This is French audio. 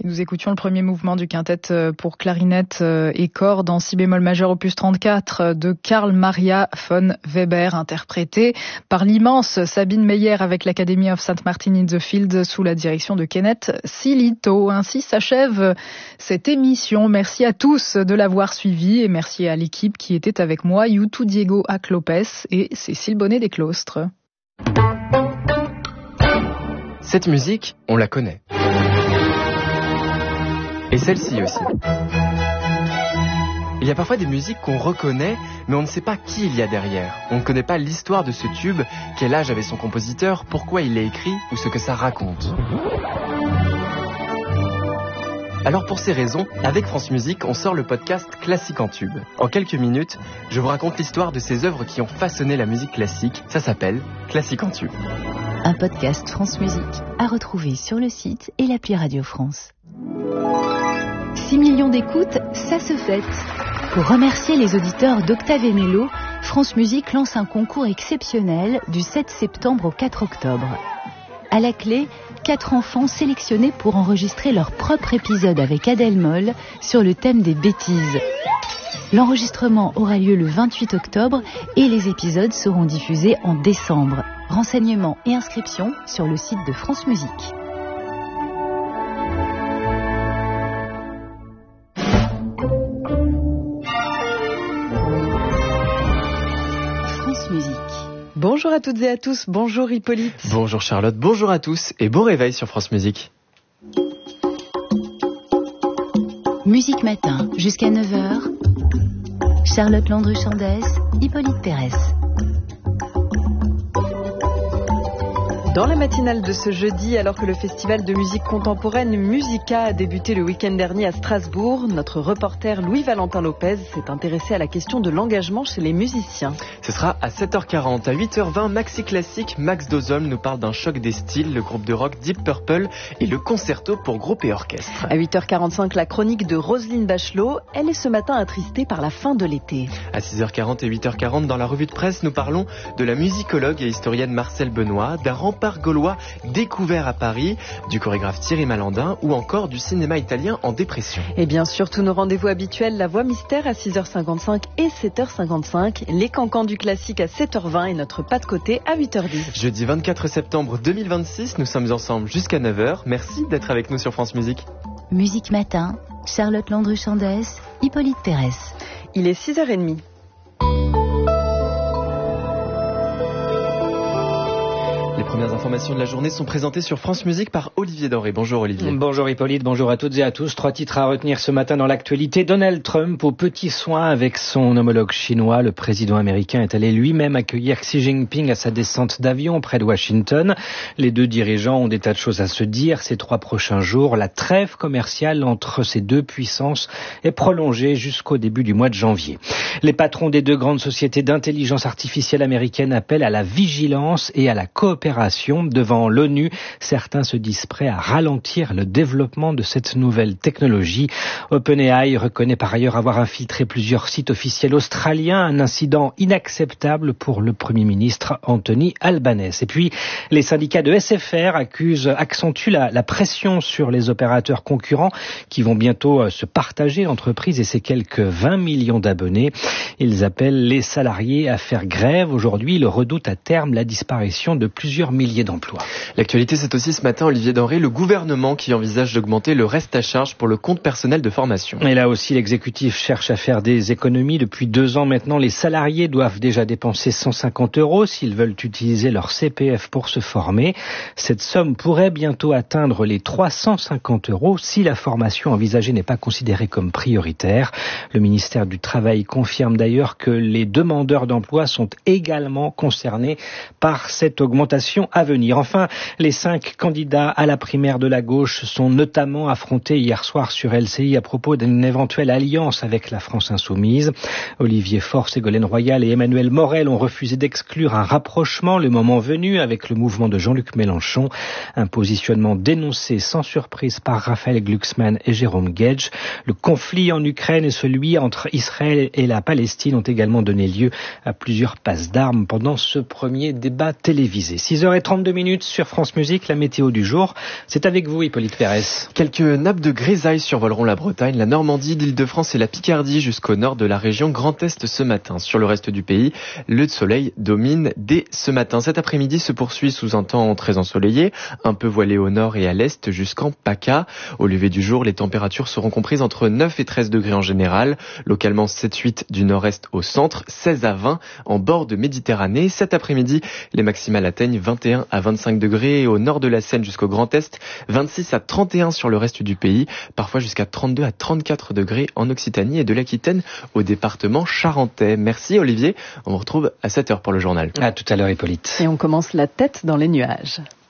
Nous écoutions le premier mouvement du quintet pour clarinette et cordes en si bémol majeur opus 34 de Carl Maria von Weber, interprété par l'immense Sabine Meyer avec l'Academy of St. Martin in the Field sous la direction de Kenneth Silito. Ainsi s'achève cette émission. Merci à tous de l'avoir suivi et merci à l'équipe qui était avec moi, Youtou Diego Aclopes et Cécile Bonnet des Clostres. Cette musique, on la connaît. Et celle-ci aussi. Il y a parfois des musiques qu'on reconnaît, mais on ne sait pas qui il y a derrière. On ne connaît pas l'histoire de ce tube, quel âge avait son compositeur, pourquoi il l'a écrit ou ce que ça raconte. Alors pour ces raisons, avec France Musique, on sort le podcast Classique en tube. En quelques minutes, je vous raconte l'histoire de ces œuvres qui ont façonné la musique classique. Ça s'appelle Classique en tube. Un podcast France Musique à retrouver sur le site et l'appli Radio France. 6 millions d'écoutes, ça se fête. Pour remercier les auditeurs d'Octave et Mélo, France Musique lance un concours exceptionnel du 7 septembre au 4 octobre. À la clé, 4 enfants sélectionnés pour enregistrer leur propre épisode avec Adèle Moll sur le thème des bêtises. L'enregistrement aura lieu le 28 octobre et les épisodes seront diffusés en décembre. Renseignements et inscriptions sur le site de France Musique. France Musique. Bonjour à toutes et à tous, bonjour Hippolyte. Bonjour Charlotte, bonjour à tous et bon réveil sur France Musique. Musique Matin, jusqu'à 9h. Charlotte Landru-Chandès, Hippolyte Thérès. Dans la matinale de ce jeudi, alors que le festival de musique contemporaine Musica a débuté le week-end dernier à Strasbourg, notre reporter Louis-Valentin Lopez s'est intéressé à la question de l'engagement chez les musiciens. Ce sera à 7h40. À 8h20, Maxi Classique, Max Dozolm nous parle d'un choc des styles, le groupe de rock Deep Purple et le concerto pour groupe et orchestre. À 8h45, la chronique de Roselyne Bachelot. Elle est ce matin attristée par la fin de l'été. À 6h40 et 8h40, dans la revue de presse, nous parlons de la musicologue et historienne Marcelle Benoît, d'un rempart gaulois découvert à Paris, du chorégraphe Thierry Malandin ou encore du cinéma italien en dépression. Et bien sûr, tous nos rendez-vous habituels, la voix mystère à 6h55 et 7h55, les cancans du classique à 7h20 et notre pas de côté à 8h10. Jeudi 24 septembre 2026, nous sommes ensemble jusqu'à 9h. Merci d'être avec nous sur France Musique. Musique Matin, Charlotte Landru-Chandès, Hippolyte Thérès. Il est 6h30. Les premières informations de la journée sont présentées sur France Musique par Olivier Doré. Bonjour Olivier. Bonjour Hippolyte, bonjour à toutes et à tous. 3 titres à retenir ce matin dans l'actualité. Donald Trump aux petits soins avec son homologue chinois. Le président américain est allé lui-même accueillir Xi Jinping à sa descente d'avion près de Washington. Les deux dirigeants ont des tas de choses à se dire ces 3 prochains jours. La trêve commerciale entre ces deux puissances est prolongée jusqu'au début du mois de janvier. Les patrons des 2 grandes sociétés d'intelligence artificielle américaines appellent à la vigilance et à la coopération devant l'ONU. Certains se disent prêts à ralentir le développement de cette nouvelle technologie. OpenAI reconnaît par ailleurs avoir infiltré plusieurs sites officiels australiens, un incident inacceptable pour le Premier ministre Anthony Albanese. Et puis, les syndicats de SFR accentuent la pression sur les opérateurs concurrents qui vont bientôt se partager l'entreprise et ses quelques 20 millions d'abonnés. Ils appellent les salariés à faire grève. Aujourd'hui, ils redoutent à terme la disparition de plusieurs milliers d'emplois. L'actualité, c'est aussi ce matin, Olivier Denré, le gouvernement qui envisage d'augmenter le reste à charge pour le compte personnel de formation. Et là aussi, l'exécutif cherche à faire des économies. Depuis 2 ans maintenant, les salariés doivent déjà dépenser 150 € s'ils veulent utiliser leur CPF pour se former. Cette somme pourrait bientôt atteindre les 350 € si la formation envisagée n'est pas considérée comme prioritaire. Le ministère du Travail confirme d'ailleurs que les demandeurs d'emploi sont également concernés par cette augmentation à venir. Enfin, les 5 candidats à la primaire de la gauche sont notamment affrontés hier soir sur LCI à propos d'une éventuelle alliance avec la France Insoumise. Olivier Faure, Ségolène Royal et Emmanuel Morel ont refusé d'exclure un rapprochement le moment venu avec le mouvement de Jean-Luc Mélenchon. Un positionnement dénoncé sans surprise par Raphaël Glucksmann et Jérôme Guedj. Le conflit en Ukraine et celui entre Israël et la Palestine ont également donné lieu à plusieurs passes d'armes pendant ce premier débat télévisé. 6h 6h32 sur France Musique, la météo du jour. C'est avec vous, Hippolyte Pérez. Quelques nappes de grisaille survoleront la Bretagne, la Normandie, l'Île-de-France et la Picardie jusqu'au nord de la région Grand Est ce matin. Sur le reste du pays, le soleil domine dès ce matin. Cet après-midi se poursuit sous un temps très ensoleillé, un peu voilé au nord et à l'est jusqu'en PACA. Au lever du jour, les températures seront comprises entre 9 et 13 degrés en général, localement 7-8 du nord-est au centre, 16 à 20 en bord de Méditerranée. Cet après-midi, les maximales atteignent 21 à 25 degrés au nord de la Seine jusqu'au Grand Est, 26 à 31 sur le reste du pays, parfois jusqu'à 32 à 34 degrés en Occitanie et de l'Aquitaine au département charentais. Merci Olivier, on vous retrouve à 7h pour le journal. À tout à l'heure Hippolyte. Et on commence la tête dans les nuages.